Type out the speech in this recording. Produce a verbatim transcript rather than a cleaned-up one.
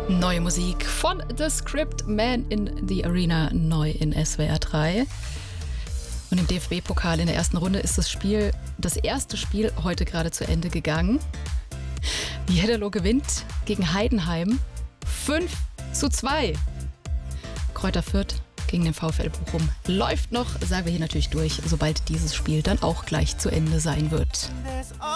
Neue Musik von The Script, Man in the Arena, neu in S W R drei. Und im D F B-Pokal in der ersten Runde ist das Spiel, das erste Spiel heute gerade zu Ende gegangen. Jeddelo gewinnt gegen Heidenheim fünf zu zwei. Kräuter Fürth gegen den VfL Bochum läuft noch, sagen wir hier natürlich durch, sobald dieses Spiel dann auch gleich zu Ende sein wird.